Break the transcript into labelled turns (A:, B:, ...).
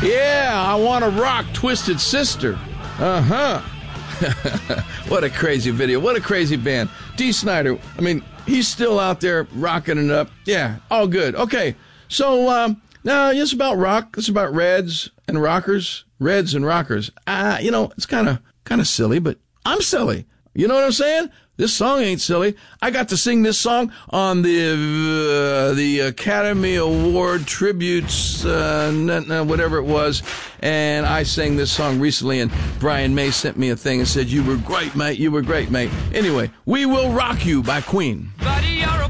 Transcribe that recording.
A: Yeah, I Want to Rock Twisted Sister. Uh-huh. What a crazy video. What a crazy band. Dee Snider, I mean, he's still out there rocking it up. Yeah, all good. Okay, so now it's about rock. It's about Reds and rockers. Reds and rockers. It's kind of silly, but I'm silly. You know what I'm saying? This song ain't silly. I got to sing this song on the Academy Award tributes, whatever it was, and I sang this song recently, and Brian May sent me a thing and said, "You were great, mate. You were great, mate." Anyway, We Will Rock You by Queen.